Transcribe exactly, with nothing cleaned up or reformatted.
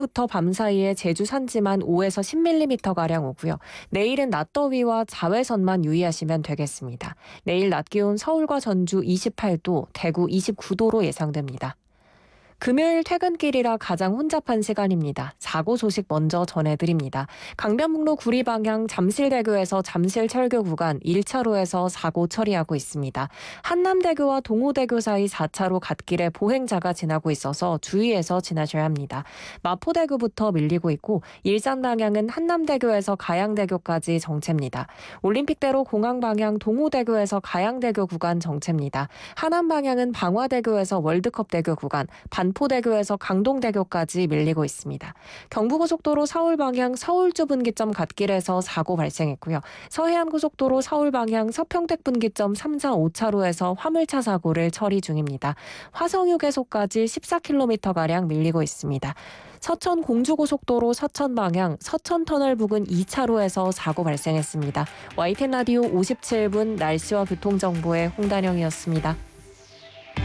부터 밤 사이에 제주 산지만 오에서 십 밀리미터가량 오고요. 내일은 낮더위와 자외선만 유의하시면 되겠습니다. 내일 낮 기온 서울과 전주 이십팔 도, 대구 이십구 도로 예상됩니다. 금요일 퇴근길이라 가장 혼잡한 시간입니다. 사고 소식 먼저 전해드립니다. 강변북로 구리 방향 잠실대교에서 잠실철교 구간 일 차로에서 사고 처리하고 있습니다. 한남대교와 동호대교 사이 사 차로 갓길에 보행자가 지나고 있어서 주의해서 지나셔야 합니다. 마포대교부터 밀리고 있고 일산 방향은 한남대교에서 가양대교까지 정체입니다. 올림픽대로 공항 방향 동호대교에서 가양대교 구간 정체입니다. 하남 방향은 방화대교에서 월드컵대교 구간, 반포대교에서 강동대교까지 밀리고 있습니다. 경부고속도로 서울 방향 서울주 분기점 갓길에서 사고 발생했고요. 서해안고속도로 서울 방향 서평택 분기점 삼, 사, 오 차로에서 화물차 사고를 처리 중입니다. 화성휴게소까지 십사 킬로미터가량 밀리고 있습니다. 서천 공주고속도로 서천 방향 서천터널 부근 이 차로에서 사고 발생했습니다. 와이티엔 라디오 오십칠 분 날씨와 교통정보의 홍단영이었습니다.